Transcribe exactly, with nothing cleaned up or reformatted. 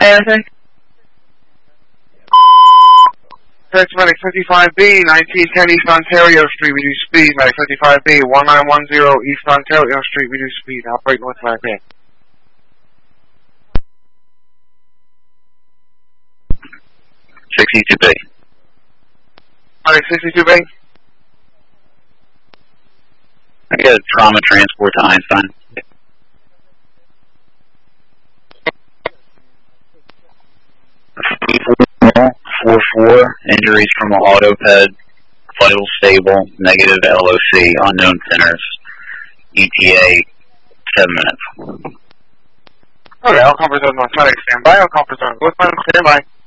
Anything? Search Medic fifty-five B, nineteen ten East Ontario Street, reduce speed. Medic fifty-five B, nineteen ten East Ontario Street, reduce speed. Operate North American. sixty-two B. Medic sixty-two B. I get a trauma transport to Einstein. four four, injuries from an autoped, vital stable, negative L O C, unknown sinners, E T A, seven minutes. Okay, I'll comfort zone North Medic, stand by. I'll comfort zone North Medic, stand by.